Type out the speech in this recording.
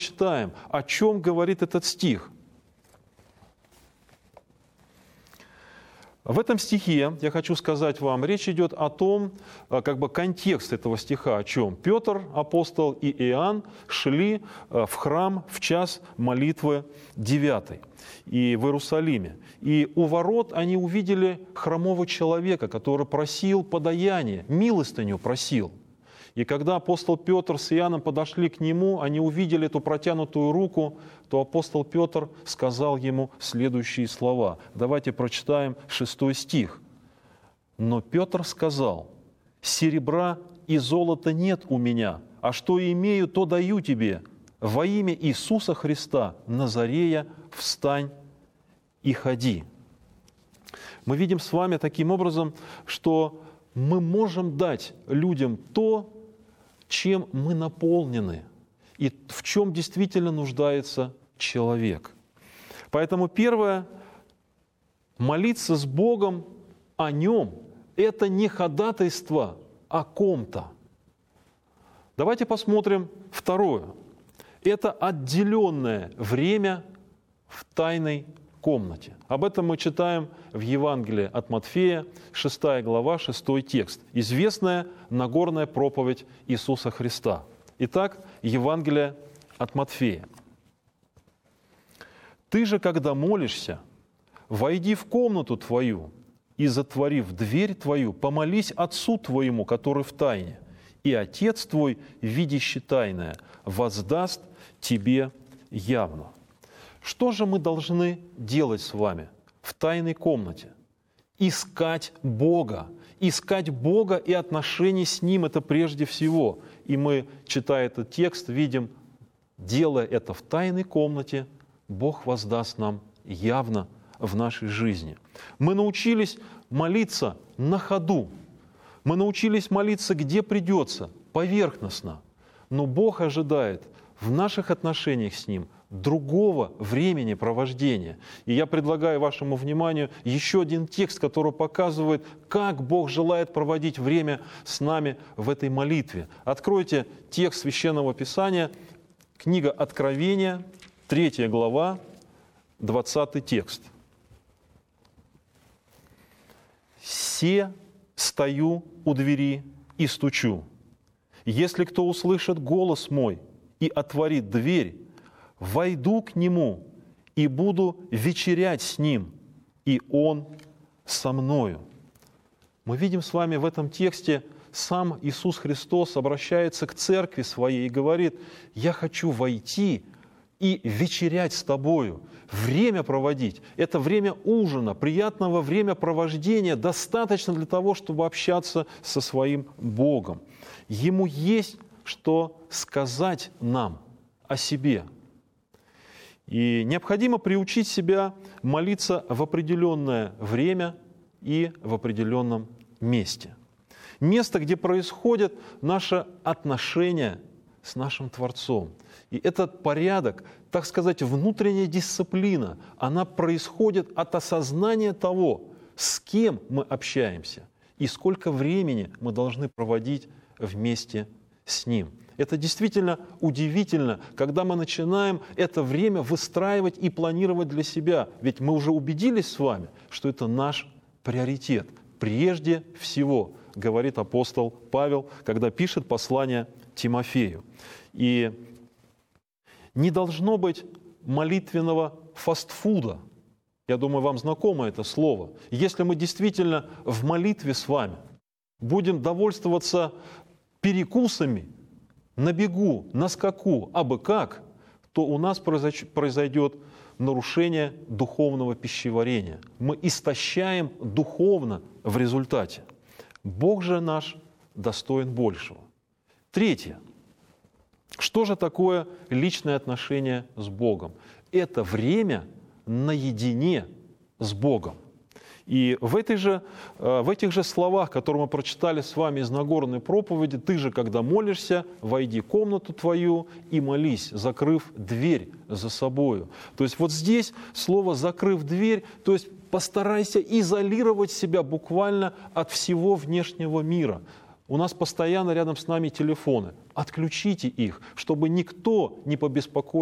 прочитаем, о чем говорит этот стих. В этом стихе, я хочу сказать вам, речь идет о том, как бы контекст этого стиха, о чем Петр, апостол, и Иоанн шли в храм в час молитвы 9 и в Иерусалиме. И у ворот они увидели хромого человека, который просил подаяние, милостыню просил. И когда апостол Петр с Иоанном подошли к нему, они увидели эту протянутую руку, то апостол Петр сказал ему следующие слова. Давайте прочитаем 6 стих. «Но Петр сказал: серебра и золота нет у меня, а что имею, то даю тебе. Во имя Иисуса Христа, Назарея, встань и ходи». Мы видим с вами таким образом, что мы можем дать людям то, чем мы наполнены и в чем действительно нуждается человек. Поэтому первое, молиться с Богом о Нем – это не ходатайство о ком-то. Давайте посмотрим второе. Это отделенное время в тайной комнате. Об этом мы читаем в Евангелии от Матфея, 6 глава, 6 текст. Известная Нагорная проповедь Иисуса Христа. Итак, Евангелие от Матфея. «Ты же, когда молишься, войди в комнату твою и, затворив дверь твою, помолись Отцу твоему, который в тайне, и Отец твой, видящий тайное, воздаст тебе явно». Что же мы должны делать с вами в тайной комнате? Искать Бога. Искать Бога и отношения с Ним – это прежде всего. И мы, читая этот текст, видим, делая это в тайной комнате, Бог воздаст нам явно в нашей жизни. Мы научились молиться на ходу. Мы научились молиться, где придется, поверхностно. Но Бог ожидает в наших отношениях с Ним другого времени провождения. И я предлагаю вашему вниманию еще один текст, который показывает, как Бог желает проводить время с нами в этой молитве. Откройте текст Священного Писания, книга Откровения, 3 глава, 20 текст. «Се стою у двери и стучу. Если кто услышит голос мой и отворит дверь, войду к нему и буду вечерять с ним, и он со мною». Мы видим с вами в этом тексте, сам Иисус Христос обращается к церкви своей и говорит: «Я хочу войти и вечерять с тобою, время проводить». Это время ужина, приятного времяпровождения достаточно для того, чтобы общаться со своим Богом. Ему есть что сказать нам о себе. И необходимо приучить себя молиться в определенное время и в определенном месте. Место, где происходят наши отношения с нашим Творцом. И этот порядок, так сказать, внутренняя дисциплина, она происходит от осознания того, с кем мы общаемся и сколько времени мы должны проводить вместе с Ним. Это действительно удивительно, когда мы начинаем это время выстраивать и планировать для себя. Ведь мы уже убедились с вами, что это наш приоритет. Прежде всего, говорит апостол Павел, когда пишет послание Тимофею. И не должно быть молитвенного фастфуда. Я думаю, вам знакомо это слово. Если мы действительно в молитве с вами будем довольствоваться перекусами, на бегу, на скаку, абы как, то у нас произойдет нарушение духовного пищеварения. Мы истощаем духовно в результате. Бог же наш достоин большего. Третье. Что же такое личное отношение с Богом? Это время наедине с Богом. И в этих же словах, которые мы прочитали с вами из Нагорной проповеди: «Ты же, когда молишься, войди в комнату твою и молись, закрыв дверь за собою». То есть вот здесь слово «закрыв дверь», то есть постарайся изолировать себя буквально от всего внешнего мира. У нас постоянно рядом с нами телефоны. Отключите их, чтобы никто не побеспокоил